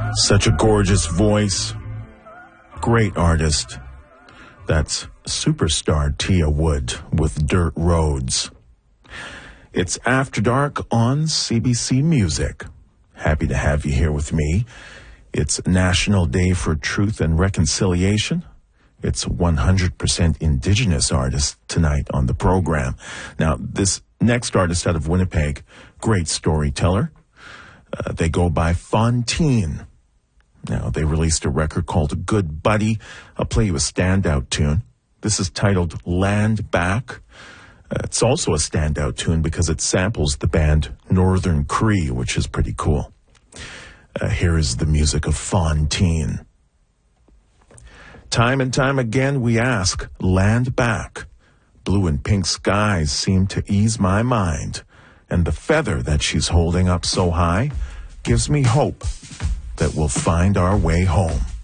Such a gorgeous voice. Great artist. That's superstar Tia Wood with Dirt Roads. It's After Dark on CBC Music. Happy to have you here with me. It's National Day for Truth and Reconciliation. It's 100% Indigenous artists tonight on the program. Now, this next artist out of Winnipeg, great storyteller. They go by Fontaine. Now, they released a record called Good Buddy. I'll play you a standout tune. This is titled Land Back. It's also a standout tune because it samples the band Northern Cree, which is pretty cool. Here is the music of Fontaine. Time and time again we ask, land back. Blue and pink skies seem to ease my mind, and the feather that she's holding up so high gives me hope that we'll find our way home.